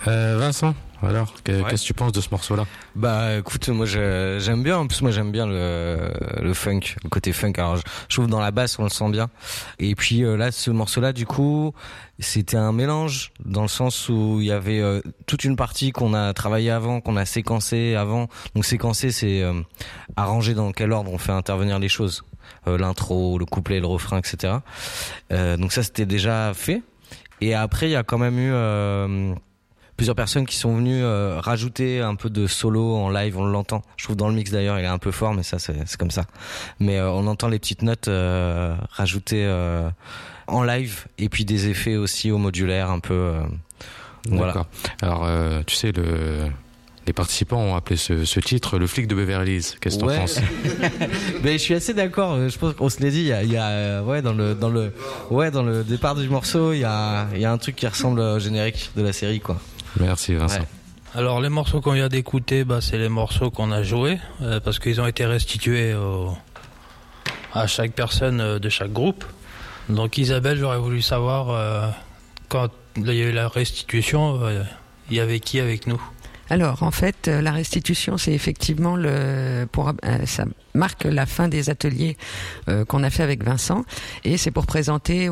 Vincent, alors, qu'est-ce que tu penses de ce morceau-là? Bah écoute, moi j'aime bien, en plus moi j'aime bien le funk, le côté funk. Alors je trouve dans la basse on le sent bien. Et puis là ce morceau-là du coup, c'était un mélange dans le sens où il y avait toute une partie qu'on a travaillé avant, qu'on a séquencé avant. Donc séquencer c'est arranger dans quel ordre on fait intervenir les choses. L'intro, le couplet, le refrain, etc. Donc ça c'était déjà fait. Et après il y a quand même eu plusieurs personnes qui sont venues rajouter un peu de solo en live, on l'entend. Je trouve dans le mix d'ailleurs, il est un peu fort, mais ça c'est comme ça. Mais on entend les petites notes rajoutées en live et puis des effets aussi au modulaire un peu. D'accord. Voilà. Alors tu sais les participants ont appelé ce titre le flic de Beverly Hills. Qu'est-ce que t'en penses? Mais je suis assez d'accord. Je pense qu'on se l'est dit. Il y a dans le départ du morceau, il y a un truc qui ressemble au générique de la série, quoi. Merci Vincent. Ouais. Alors les morceaux qu'on vient d'écouter, c'est les morceaux qu'on a joués parce qu'ils ont été restitués à chaque personne de chaque groupe. Donc Isabelle, j'aurais voulu savoir quand il y a eu la restitution, il y avait qui avec nous? Alors, en fait, la restitution, c'est effectivement ça marque la fin des ateliers qu'on a fait avec Vincent, et c'est pour présenter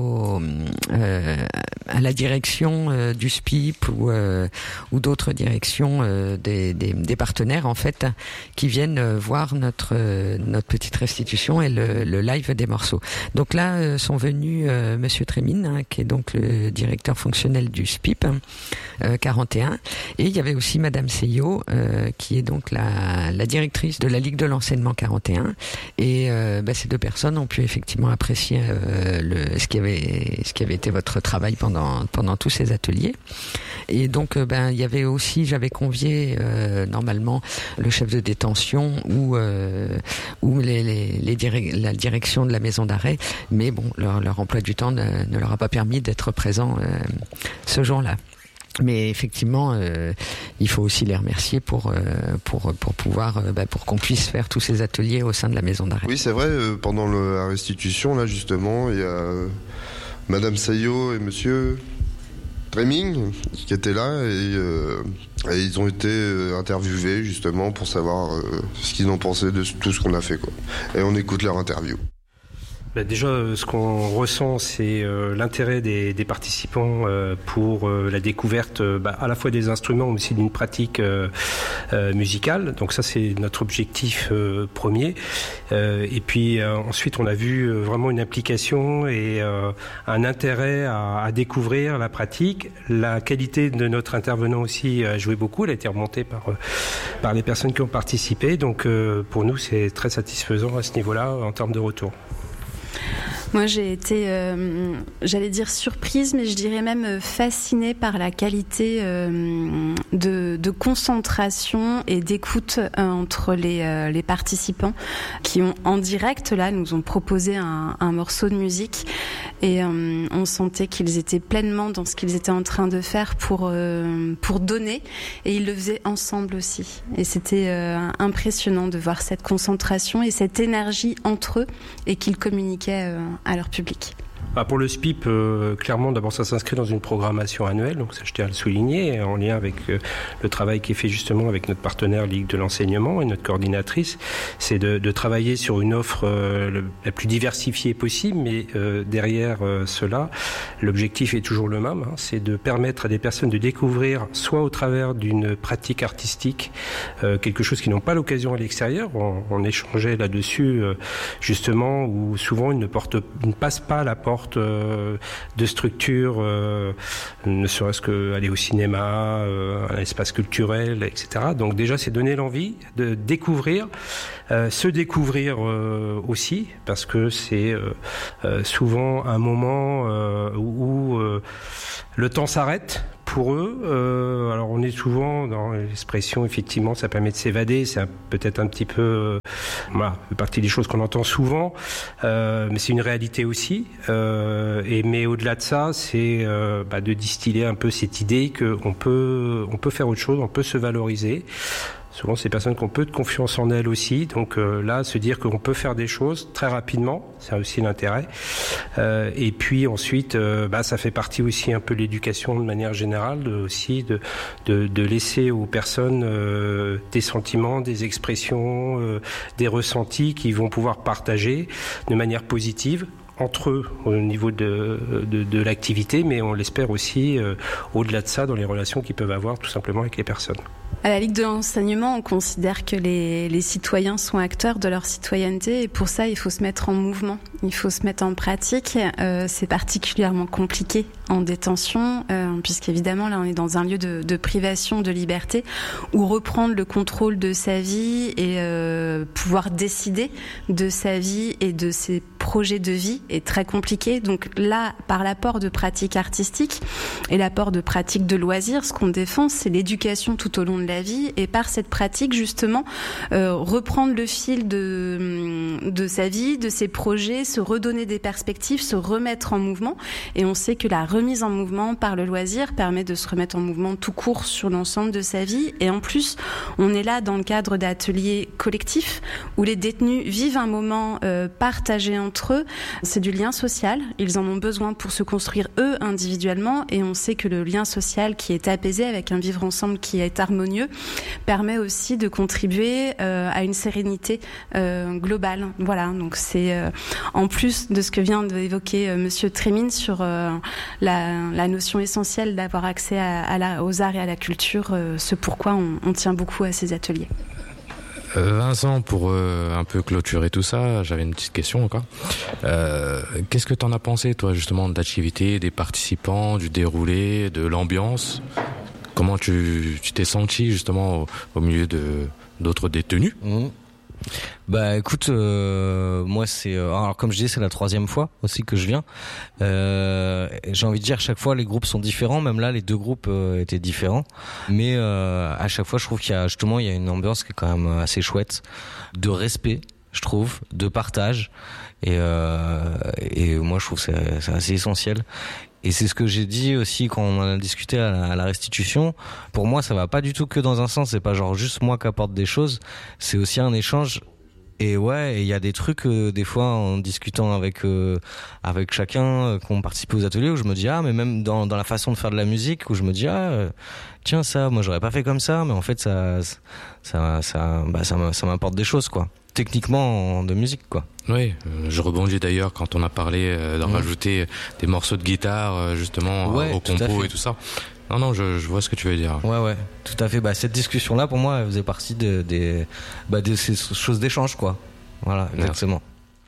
à la direction du SPIP ou d'autres directions des partenaires en fait qui viennent voir notre petite restitution et le live des morceaux. Donc là sont venus Monsieur Trémine, qui est donc le directeur fonctionnel du SPIP 41, et il y avait aussi Madame Seyo, qui est donc la directrice de la Ligue de l'enseignement 41, et ces deux personnes ont pu effectivement apprécier ce qui avait été votre travail pendant tous ces ateliers. Et donc il y avait aussi, j'avais convié normalement le chef de détention ou la direction de la maison d'arrêt, mais bon, leur emploi du temps ne leur a pas permis d'être présents ce jour-là. Mais effectivement, il faut aussi les remercier pour pouvoir pour qu'on puisse faire tous ces ateliers au sein de la maison d'arrêt. Oui, c'est vrai. Pendant la restitution, là justement, il y a Madame Saillot et Monsieur Treming qui étaient là et ils ont été interviewés justement pour savoir ce qu'ils ont pensé de tout ce qu'on a fait, quoi. Et on écoute leur interview. Déjà, ce qu'on ressent, c'est l'intérêt des participants pour la découverte à la fois des instruments, mais aussi d'une pratique musicale. Donc ça, c'est notre objectif premier. Et puis ensuite, on a vu vraiment une implication et un intérêt à découvrir la pratique. La qualité de notre intervenant aussi a joué beaucoup. Elle a été remontée par les personnes qui ont participé. Donc pour nous, c'est très satisfaisant à ce niveau-là en termes de retour. Moi, j'ai été, j'allais dire surprise, mais je dirais même fascinée par la qualité de concentration et d'écoute entre les participants qui ont en direct, là, nous ont proposé un morceau de musique et on sentait qu'ils étaient pleinement dans ce qu'ils étaient en train de faire pour donner, et ils le faisaient ensemble aussi. Et c'était impressionnant de voir cette concentration et cette énergie entre eux et qu'ils communiquaient à leur public. Pour le SPIP, clairement, d'abord, ça s'inscrit dans une programmation annuelle, donc ça, je tiens à le souligner, en lien avec le travail qui est fait justement avec notre partenaire Ligue de l'enseignement et notre coordinatrice, c'est de travailler sur une offre la plus diversifiée possible, mais derrière cela, l'objectif est toujours le même, c'est de permettre à des personnes de découvrir, soit au travers d'une pratique artistique, quelque chose qu'ils n'ont pas l'occasion à l'extérieur. On échangeait là-dessus, justement, où souvent ils ne passent pas la porte de structures, ne serait-ce qu'aller au cinéma, un espace culturel, etc. Donc déjà, c'est donner l'envie de découvrir, se découvrir aussi, parce que c'est souvent un moment où le temps s'arrête pour eux. Alors on est souvent dans l'expression, effectivement, ça permet de s'évader, c'est peut-être un petit peu fait partie des choses qu'on entend souvent, mais c'est une réalité aussi. Mais au-delà de ça, c'est de distiller un peu cette idée qu'on peut faire autre chose, on peut se valoriser. Souvent, c'est des personnes qui ont peu de confiance en elles aussi. Donc là, se dire qu'on peut faire des choses très rapidement, c'est aussi l'intérêt. Et puis ensuite, ça fait partie aussi un peu de l'éducation de manière générale, de laisser aux personnes des sentiments, des expressions, des ressentis qu'ils vont pouvoir partager de manière positive entre eux au niveau de l'activité, mais on l'espère aussi au-delà de ça dans les relations qu'ils peuvent avoir tout simplement avec les personnes. À la Ligue de l'enseignement, on considère que les citoyens sont acteurs de leur citoyenneté et pour ça, il faut se mettre en mouvement, il faut se mettre en pratique. C'est particulièrement compliqué en détention, puisqu'évidemment, là, on est dans un lieu de privation de liberté où reprendre le contrôle de sa vie et pouvoir décider de sa vie et de ses projets de vie est très compliqué. Donc là, par l'apport de pratiques artistiques et l'apport de pratiques de loisirs, ce qu'on défend, c'est l'éducation tout au long de la vie et par cette pratique, justement, reprendre le fil de sa vie, de ses projets, se redonner des perspectives, se remettre en mouvement. Et on sait que la remise en mouvement par le loisir permet de se remettre en mouvement tout court sur l'ensemble de sa vie. Et en plus, on est là dans le cadre d'ateliers collectifs où les détenus vivent un moment partagé entre eux. C'est du lien social. Ils en ont besoin pour se construire eux individuellement et on sait que le lien social qui est apaisé avec un vivre ensemble qui est harmonieux permet aussi de contribuer à une sérénité globale. Voilà, donc c'est en plus de ce que vient d'évoquer Monsieur Trémine sur la notion essentielle d'avoir accès aux arts et à la culture, ce pourquoi on tient beaucoup à ces ateliers. Vincent, pour un peu clôturer tout ça, j'avais une petite question encore. Qu'est-ce que t'en as pensé, toi, justement, de l'activité, des participants, du déroulé, de l'ambiance ? Comment tu t'es senti, justement, au milieu d'autres détenus ? Bah écoute, moi c'est alors comme je disais, c'est la 3e fois aussi que je viens. J'ai envie de dire, chaque fois les groupes sont différents, même là les 2 groupes étaient différents, mais à chaque fois je trouve qu'il y a une ambiance qui est quand même assez chouette, de respect, je trouve, de partage, et moi je trouve que c'est assez essentiel. Et c'est ce que j'ai dit aussi quand on en a discuté à la restitution. Pour moi, ça va pas du tout que dans un sens. C'est pas genre juste moi qui apporte des choses. C'est aussi un échange. Et ouais, il y a des trucs, des fois, en discutant avec chacun, qu'on participe aux ateliers, où je me dis, mais même dans la façon de faire de la musique, où je me dis, tiens, ça, moi, j'aurais pas fait comme ça, mais en fait, ça m'apporte des choses, quoi. Techniquement, de musique, quoi. Oui, je rebondis d'ailleurs quand on a parlé d'en rajouter des morceaux de guitare, justement, au compo et tout ça. Non, je vois ce que tu veux dire. Ouais, tout à fait. Cette discussion-là, pour moi, elle faisait partie de ces choses d'échange, quoi. Voilà, exactement.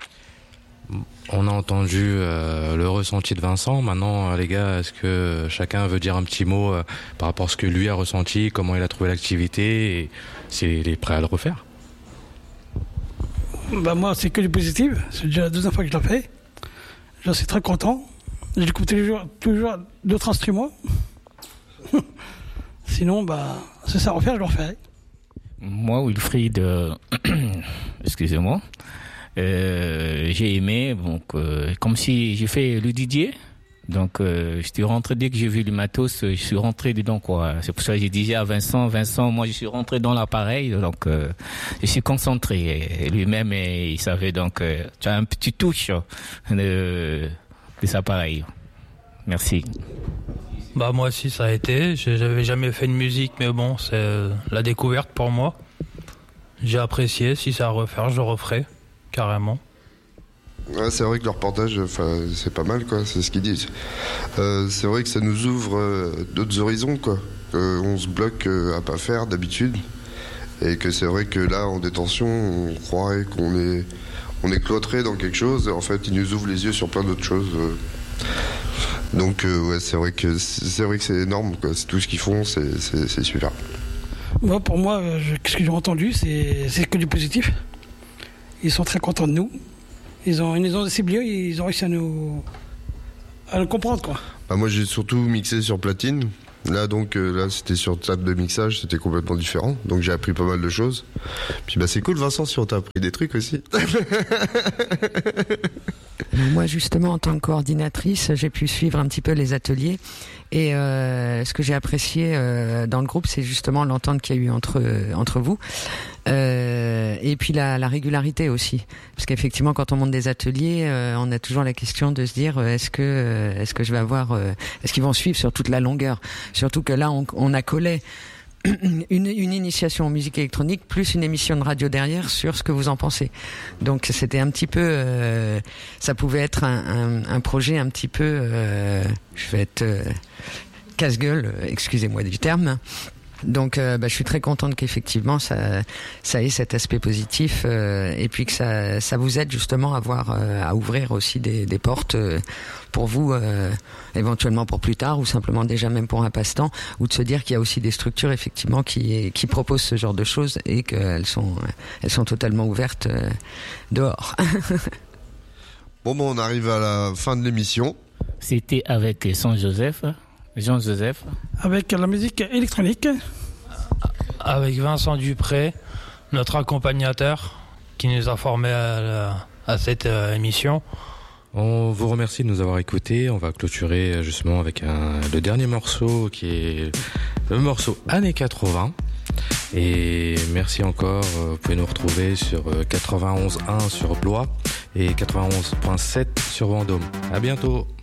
On a entendu le ressenti de Vincent. Maintenant, les gars, est-ce que chacun veut dire un petit mot par rapport à ce que lui a ressenti, comment il a trouvé l'activité et s'il est prêt à le refaire ? Moi, c'est que du positif. C'est déjà la 2e fois que je l'ai fait. J'en suis très content. J'écoute toujours d'autres instruments. Sinon, c'est ça à refaire, je le referai. Moi, Wilfried, excusez-moi, j'ai aimé, donc, comme si j'ai fait le DJ. Donc, je suis rentré, dès que j'ai vu le matos, je suis rentré dedans, quoi. C'est pour ça que j'ai dit à Vincent, moi, je suis rentré dans l'appareil, donc, je suis concentré. Et lui-même, il savait, donc, tu as un petit touche de cet appareil. Merci. Moi aussi, ça a été. J'avais jamais fait de musique, mais bon, c'est la découverte pour moi. J'ai apprécié. Si c'est à refaire, je le referai, carrément. Ouais, c'est vrai que le reportage, c'est pas mal, quoi. C'est ce qu'ils disent. C'est vrai que ça nous ouvre d'autres horizons, quoi. On se bloque à pas faire d'habitude, et que c'est vrai que là, en détention, on croirait qu'on est cloîtré dans quelque chose. En fait, ils nous ouvrent les yeux sur plein d'autres choses. Donc c'est vrai que c'est énorme, quoi. C'est tout ce qu'ils font, c'est super. Moi, pour moi, ce que j'ai entendu, c'est que du positif. Ils sont très contents de nous. Ils nous ont ciblés, ils ont réussi à nous comprendre, quoi. Moi, j'ai surtout mixé sur platine. Là, c'était sur table de mixage, c'était complètement différent. Donc, j'ai appris pas mal de choses. Puis, c'est cool, Vincent, si on t'a appris des trucs aussi. Moi, justement, en tant que coordinatrice, j'ai pu suivre un petit peu les ateliers Et ce que j'ai apprécié dans le groupe, c'est justement l'entente qu'il y a eu entre vous. Et puis la régularité aussi, parce qu'effectivement quand on monte des ateliers, on a toujours la question de se dire est-ce que je vais avoir est-ce qu'ils vont suivre sur toute la longueur, surtout que là on accolait une initiation en musique électronique plus une émission de radio derrière sur ce que vous en pensez. Donc c'était un petit peu ça pouvait être un projet un petit peu je vais être casse-gueule, excusez-moi du terme. Donc je suis très contente qu'effectivement ça ait cet aspect positif et puis que ça vous aide justement à ouvrir aussi des portes pour vous éventuellement pour plus tard ou simplement déjà même pour un passe-temps, ou de se dire qu'il y a aussi des structures effectivement qui proposent ce genre de choses et qu'elles sont totalement ouvertes dehors. Bon, on arrive à la fin de l'émission. C'était avec Jean-Joseph. Avec la musique électronique. Avec Vincent Dupré, notre accompagnateur, qui nous a formés à cette émission. On vous remercie de nous avoir écoutés. On va clôturer justement avec le dernier morceau qui est le morceau années 80. Et merci encore. Vous pouvez nous retrouver sur 91.1 sur Blois et 91.7 sur Vendôme. À bientôt.